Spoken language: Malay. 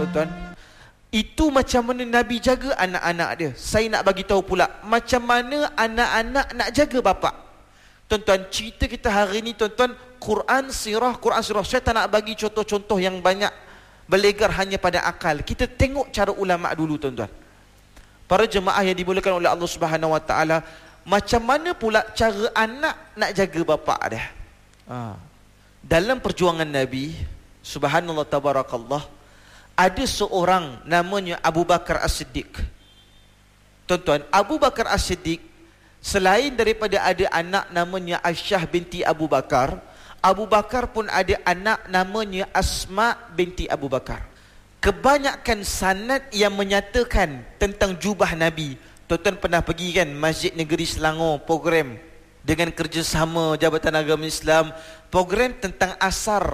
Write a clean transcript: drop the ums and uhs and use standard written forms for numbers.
tuan-tuan. Itu macam mana Nabi jaga anak-anak dia. Saya nak bagi tahu pula macam mana anak-anak nak jaga bapa. Tuan-tuan, cerita kita hari ni tuan-tuan, Quran sirah. Saya tak nak bagi contoh-contoh yang banyak berlegar hanya pada akal. Kita tengok cara ulama dulu tuan-tuan. Para jemaah yang dimulakan oleh Allah Subhanahu Wa Taala, macam mana pula cara anak nak jaga bapa dia? Dalam perjuangan Nabi, subhanallah tabarakallah, ada seorang namanya Abu Bakar As-Siddiq. Tuan-tuan, Abu Bakar As-Siddiq, selain daripada ada anak namanya Aisyah binti Abu Bakar, Abu Bakar pun ada anak namanya Asma binti Abu Bakar. Kebanyakan sanad yang menyatakan tentang jubah Nabi. Tuan-tuan pernah pergi kan Masjid Negeri Selangor, program dengan kerjasama Jabatan Agama Islam, program tentang asar